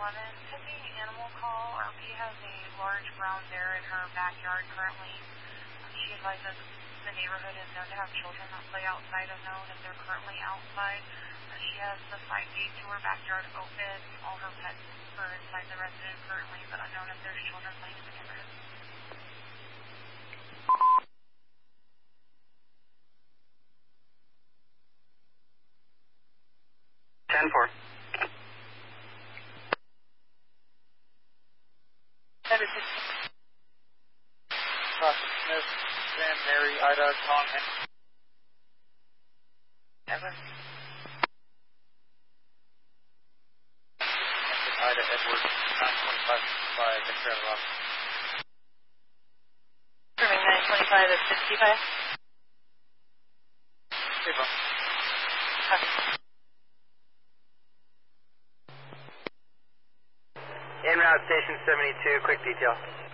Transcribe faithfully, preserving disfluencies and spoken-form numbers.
eleven. Could be an animal call. R P has a large brown bear in her backyard currently. She advises the neighborhood is known to have children that play outside unknown if they're currently outside. Uh, she has the side gate to her backyard open. All her pets are inside the residence currently, but unknown if there's children playing in the neighborhood. ten four. Henry sixteen. Cross Smith, Sam, Mary, Ida, Tom, and Evan. Ida, Edward, nine twenty-five, five, and Trevor Ross. Serving nine twenty-five is fifty-five. Hey, bro. Copy. En route station seventy-two, quick detail.